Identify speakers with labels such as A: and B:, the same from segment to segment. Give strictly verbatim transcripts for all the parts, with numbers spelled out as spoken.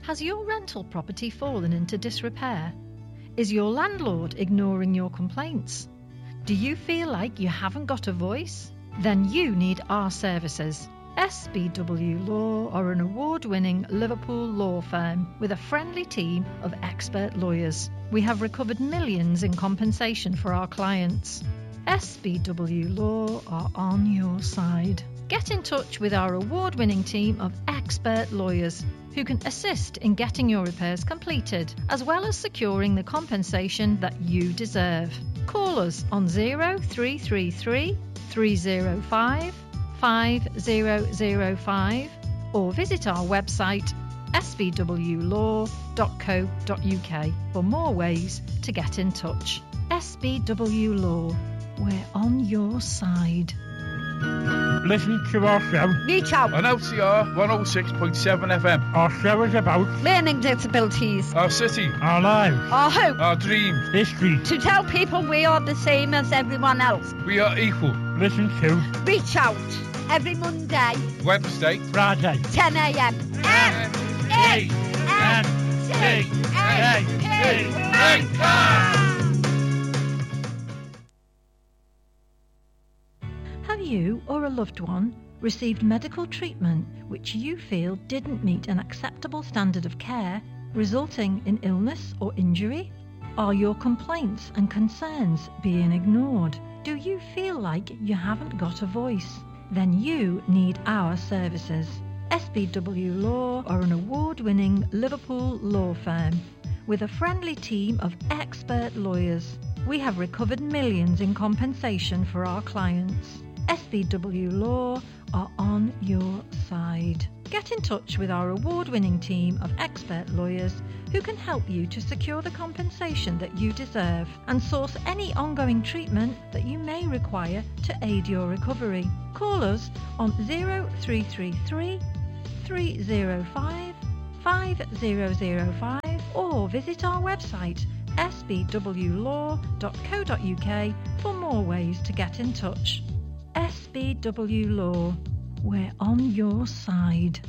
A: Has your rental property fallen into disrepair? Is your landlord ignoring your complaints? Do you feel like you haven't got a voice? Then you need our services. S B W Law are an award-winning Liverpool law firm with a friendly team of expert lawyers. We have recovered millions in compensation for our clients. S B W Law are on your side. Get in touch with our award-winning team of expert lawyers who can assist in getting your repairs completed, as well as securing the compensation that you deserve. Call us on zero three three three, three zero five, five zero zero five or visit our website s b w law dot co dot u k for more ways to get in touch. S B W Law, we're on your side.
B: Listen to our show.
C: Reach out.
D: On L C R one oh six point seven F M.
B: Our show is about
C: learning disabilities,
D: our city,
B: our lives,
C: our hope,
D: our dreams,
B: history.
C: To tell people we are the same as everyone else.
D: We are equal.
B: Listen to
C: Reach Out every Monday,
D: Wednesday,
B: Friday,
C: ten a m.
D: M E N C A P.
A: Have you or a loved one received medical treatment which you feel didn't meet an acceptable standard of care, resulting in illness or injury? Are your complaints and concerns being ignored? Do you feel like you haven't got a voice? Then you need our services. S B W Law are an award-winning Liverpool law firm with a friendly team of expert lawyers. We have recovered millions in compensation for our clients. S B W Law are on your side. Get in touch with our award-winning team of expert lawyers who can help you to secure the compensation that you deserve and source any ongoing treatment that you may require to aid your recovery. Call us on zero three three three, three zero five, five zero zero five or visit our website s b w law dot co dot u k for more ways to get in touch. S B W Law, we're on your side.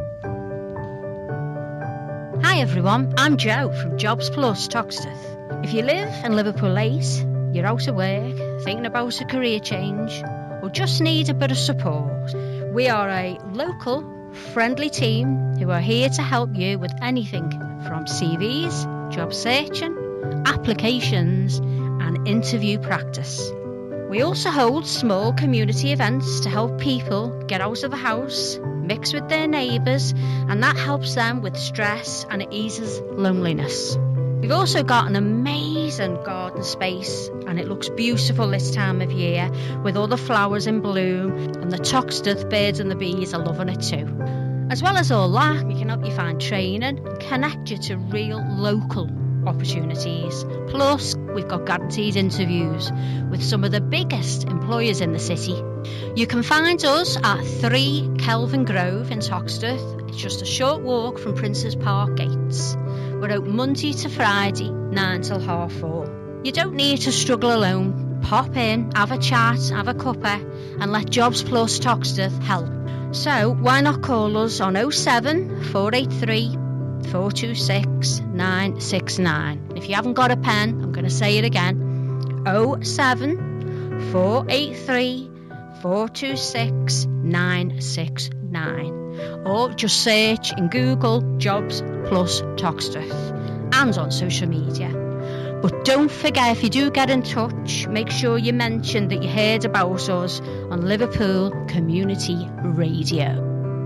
E: Hi everyone, I'm Jo from Jobs Plus Toxteth. If you live in Liverpool eight, you're out of work, thinking about a career change, or just need a bit of support, we are a local, friendly team who are here to help you with anything from C Vs, job searching, applications, and interview practice. We also hold small community events to help people get out of the house, mix with their neighbours, and that helps them with stress and it eases loneliness. We've also got an amazing garden space and it looks beautiful this time of year with all the flowers in bloom, and the Toxteth birds and the bees are loving it too. As well as all that, we can help you find training and connect you to real local opportunities. Plus, we've got guaranteed interviews with some of the biggest employers in the city. You can find us at three Kelvin Grove in Toxteth. It's just a short walk from Princes Park gates. We're open Monday to Friday, nine till half four. You don't need to struggle alone. Pop in, have a chat, have a cuppa, and let Jobs Plus Toxteth help. So why not call us on oh seven, four eight three, four two six, nine six nine. If you haven't got a pen, I'm going to say it again. oh seven, four eight three, four two six, nine six nine. Or just search in Google Jobs Plus Toxteth and on social media. But don't forget, if you do get in touch, make sure you mention that you heard about us on Liverpool Community Radio.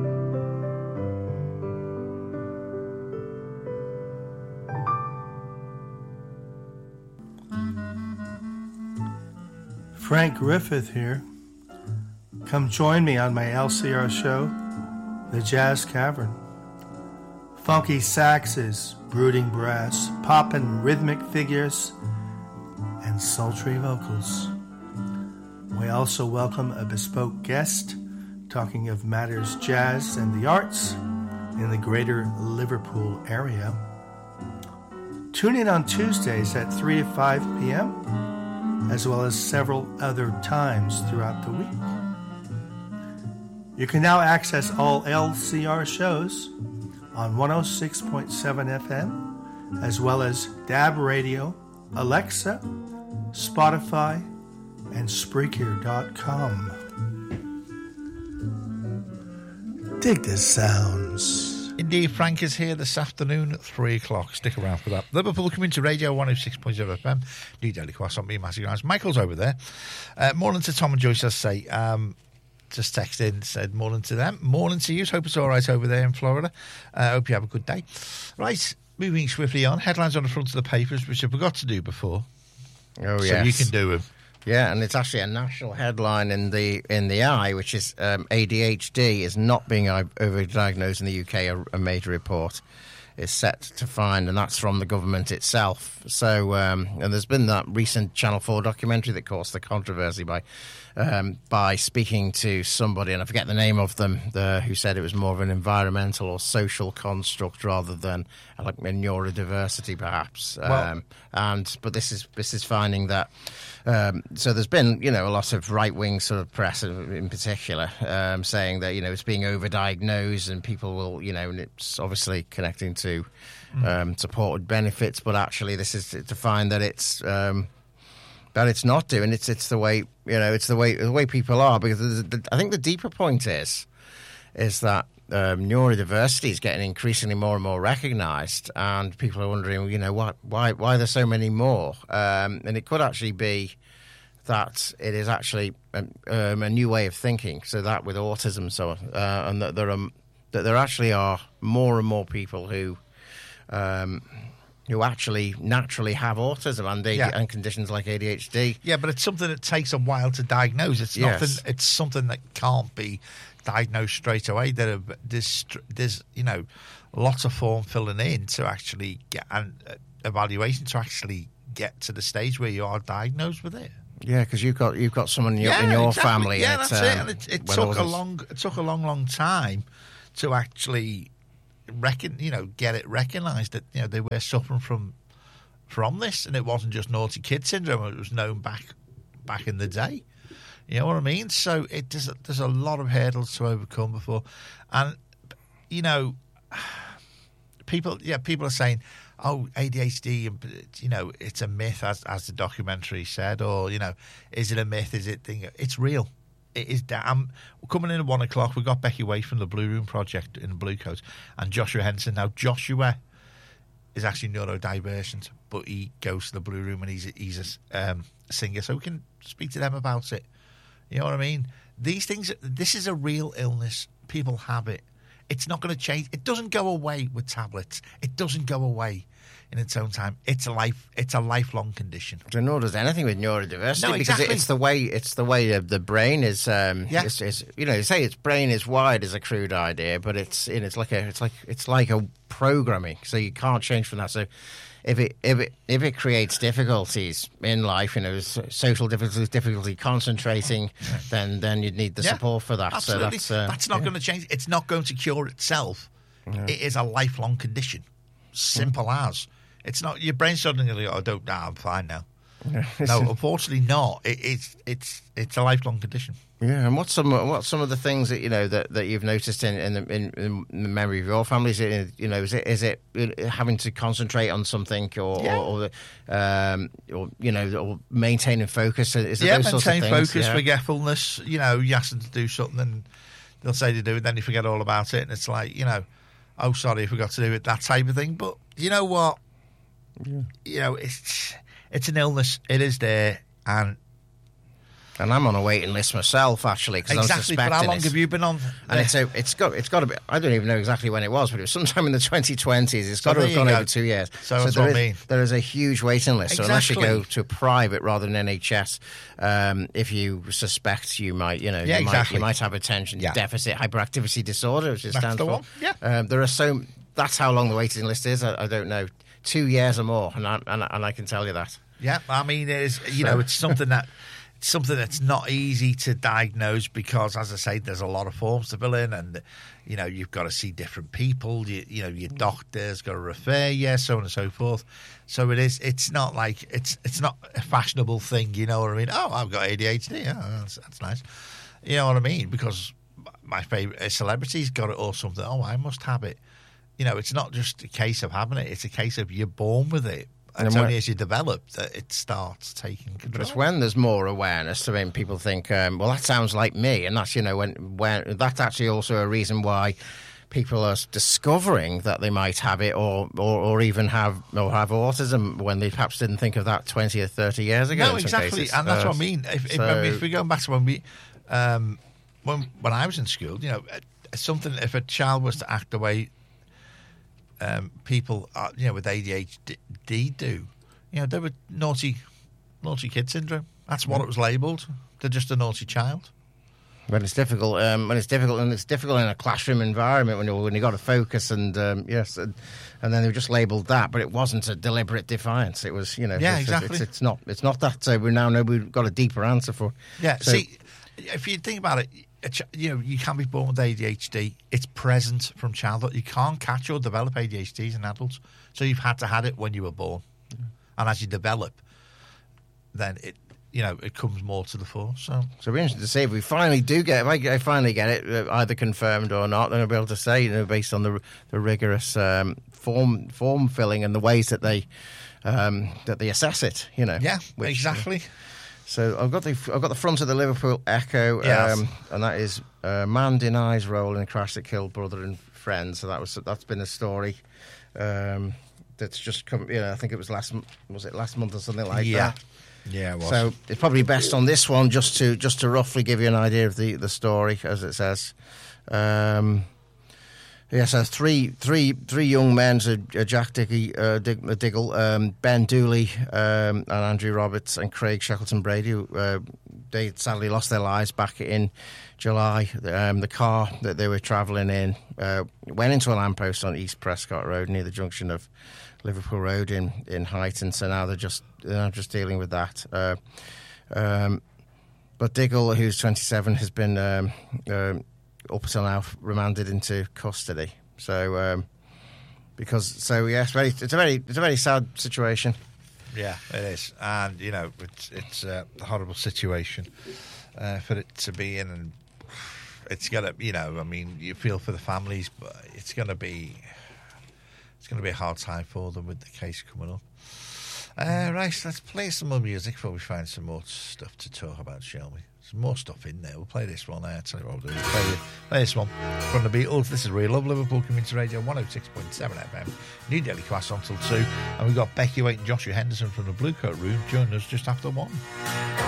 F: Frank Griffith here. Come join me on my L C R show, The Jazz Cavern. Funky saxes, brooding brass, poppin' rhythmic figures, and sultry vocals. We also welcome a bespoke guest talking of matters jazz and the arts in the greater Liverpool area. Tune in on Tuesdays at three to five p.m., as well as several other times throughout the week. You can now access all L C R shows on one oh six point seven F M, as well as Dab Radio, Alexa, Spotify, and Spreaker dot com. Dig the sounds.
G: Indeed, Frank is here this afternoon at three o'clock. Stick around for that. Liverpool Community Radio, one oh six point seven F M. New Daily Quest on me, Matthew Grimes. Michael's over there. Uh, morning to Tom and Joyce, I say. Um, just text in, said morning to them. Morning to you. Hope it's all right over there in Florida. Uh, hope you have a good day. Right, moving swiftly on. Headlines on the front of the papers, which I forgot to do before.
H: Oh,
G: so
H: yes.
G: you can do them.
H: Yeah, and it's actually a national headline in the in the Eye, which is um, A D H D is not being overdiagnosed in the U K. A, a major report is set to find, and that's from the government itself. So, um, and there's been that recent Channel four documentary that caused the controversy by um, by speaking to somebody, and I forget the name of them, the, who said it was more of an environmental or social construct rather than uh, like neurodiversity, perhaps.
G: Well,
H: um, and but this is this is finding that. Um, so there's been, you know, a lot of right-wing sort of press in particular um, saying that, you know, it's being overdiagnosed and people will, you know, and it's obviously connecting to um, supported benefits, but actually this is to find that it's um, that it's not doing. It's it's the way, you know, it's the way the way people are, because the, the, I think the deeper point is is that um, neurodiversity is getting increasingly more and more recognised, and people are wondering, you know, what, why, why there's so many more, um, and it could actually be that it is actually a, um, a new way of thinking. So that with autism, so uh, and that there are that there actually are more and more people who um, who actually naturally have autism and,
G: yeah.
H: and conditions like A D H D.
G: Yeah, but it's something that takes a while to diagnose. It's
H: Yes.
G: nothing. It's something that can't be diagnosed straight away. There are, there's, there's, you know, lots of form filling in to actually get an uh, evaluation to actually get to the stage where you are diagnosed with it.
H: Yeah, because you've got you've got someone in your,
G: yeah,
H: in your
G: exactly.
H: family.
G: Yeah,
H: and
G: that's
H: it's,
G: it.
H: um,
G: And it, it
H: when
G: took a
H: others-
G: long, it took a long, long time to actually reckon, you know, get it recognised that, you know, they were suffering from from this, and it wasn't just naughty kid syndrome. It was known back back in the day. You know what I mean? So it there's a, there's a lot of hurdles to overcome before, and you know, people yeah people are saying, oh, A D H D, you know, it's a myth, as as the documentary said, or, you know, is it a myth? Is it thing? It's real. It is damn. Coming in at one o'clock, we got Becky Way from the Blue Room Project in Blue Coat, and Joshua Henson. Now Joshua is actually neurodivergent, but he goes to the Blue Room and he's a, he's a um, singer, so we can speak to them about it. You know what I mean? These things. This is a real illness. People have it. It's not going to change. It doesn't go away with tablets. It doesn't go away in its own time. It's a life. It's a lifelong condition.
H: So nor does anything with neurodiversity,
G: No,
H: because
G: exactly.
H: it's the way it's the way the, the brain is. Um,
G: Yeah.
H: is, is, you know, you say its brain is wired is a crude idea, but it's you know, it's like a it's like it's like a programming. So you can't change from that. So if it if it if it creates difficulties in life, you know, s- social difficulties, difficulty concentrating, then then you'd need the
G: Yeah,
H: support for that.
G: Absolutely.
H: So that's uh,
G: that's not
H: yeah.
G: going to change. It's not going to cure itself. It is a lifelong condition. Simple as. It's not your brain suddenly go, oh, don't, nah, I'm fine now. No, unfortunately not. It, it's it's it's a lifelong condition.
H: Yeah, and what's some what's some of the things that you know that, that you've noticed in in the, in, in the memory of your family? Is it you know is it is it having to concentrate on something or
G: Yeah.
H: or, or, um, or you know or maintaining focus? Is it
G: Yeah,
H: those sorts of
G: maintain
H: things?
G: focus,
H: Yeah.
G: forgetfulness. You know, you ask them to do something, and they'll say to do it, then you forget all about it, and it's like, you know, oh, sorry, I forgot to do it, that type of thing. But you know what?
H: Yeah.
G: You know, it's it's an illness. It is there, and
H: And I'm on a waiting list myself, actually, because
G: exactly.
H: I'm
G: But
H: suspecting
G: how long
H: it.
G: have you been on?
H: And it's a, it's got it's got to be. I don't even know exactly when it was, but it was sometime in the twenty twenties. It's got to
G: there
H: have
G: you
H: gone
G: go.
H: over two years.
G: So that's
H: there
G: what I
H: is-
G: mean.
H: There is a huge waiting list. So unless you
G: Exactly.
H: go to private rather than N H S, um, if you suspect you might, you know,
G: Yeah,
H: you,
G: exactly.
H: might, you might have attention
G: Yeah.
H: deficit hyperactivity disorder, which it
G: That's
H: stands
G: the
H: for.
G: one, yeah.
H: Um, there are so. That's how long the waiting list is. I, I don't know, two years or more, and I, and, I, and I can tell you that.
G: Yeah, I mean, it is, you
H: So-
G: know, it's something that it's something that's not easy to diagnose because, as I say, there's a lot of forms to fill in, and you know, you've got to see different people. You, you know, your doctor's got to refer you, so on and so forth. So it is. It's not like it's it's not a fashionable thing. You know what I mean? Oh, I've got A D H D. Oh, that's, that's nice. You know what I mean? Because my favorite celebrity's got it or something. Oh, I must have it. you know, it's not just a case of having it; it's a case of you're born with it. And it's
H: And
G: only
H: when-
G: as you develop that it starts taking
H: But
G: control.
H: it's when there's more awareness. I mean, people think, um, well, that sounds like me, and that's you know when when that's actually also a reason why people are discovering that they might have it, or or, or even have or have autism when they perhaps didn't think of that twenty or thirty years ago.
G: No,
H: in some
G: exactly,
H: cases.
G: and that's
H: Uh,
G: what I mean. If, if,
H: so-
G: I mean, if we're going back to when we, um, when when I was in school, you know, uh, something if a child was to act the way um, people, are, you know, with A D H D do, you know, they were naughty, naughty kid syndrome. That's what it was labelled. They're just a naughty child.
H: When it's difficult, um, when it's difficult, and it's difficult in a classroom environment when you when you got to focus, and um, yes, and, and then they were just labelled that, but it wasn't a deliberate defiance. It was, you know,
G: Yeah,
H: it's,
G: exactly.
H: It's, it's not, it's not that. Uh, we now know we've got a deeper answer for.
G: Yeah.
H: So-
G: See, if you think about it, a ch- you know, you can be born with A D H D. It's present from childhood. You can't catch or develop A D H D as an adult, so you've had to have it when you were born, and as you develop, then it, you know, it comes more to the fore. So,
H: So we're interested to see if we finally do get, if I, I finally get it, uh, either confirmed or not, then I'll be able to say, you know, based on the the rigorous um, form form filling and the ways that they um, that they assess it, you know.
G: yeah,
H: which,
G: exactly.
H: So I've got the I've got the front of the Liverpool Echo,
G: Yes.
H: um, and that is uh, man denies role in crash that killed brother and friend. So that was that's been a story um, that's just come. You know, I think it was last m- was it last month or something like
G: Yeah.
H: that.
G: Yeah, it was.
H: So it's probably best on this one just to just to roughly give you an idea of the, the story, as it says. Um, yeah, so three three three young men, so uh, Jack Dickey, uh, Dig, uh, Diggle, um, Ben Dooley, um, and Andrew Roberts and Craig Shackleton Brady. Who, uh, they sadly lost their lives back in July. Um, the car that they were travelling in uh, went into a lamppost on East Prescott Road near the junction of Liverpool Road in in Highton. So now they're just they're just dealing with that. Uh, um, but Diggle, who's twenty-seven, has been um, um, up until now remanded into custody. So um, because so yes, very, it's a very it's a very sad situation.
G: Yeah, it is, and you know, it's it's a horrible situation uh, for it to be in, and it's gonna, you know, I mean, you feel for the families, but it's gonna be it's gonna be a hard time for them with the case coming up. Uh, right, let's play some more music before we find some more stuff to talk about, shall we? There's more stuff in there. We'll play this one. Uh, tell you what we'll do. We'll play, the, play this one from the Beatles. This is Real Love Liverpool Community Radio one oh six point seven F M. New Daily Class until two. And we've got Becky Waite and Joshua Henderson from the Blue Coat Room joining us just after one.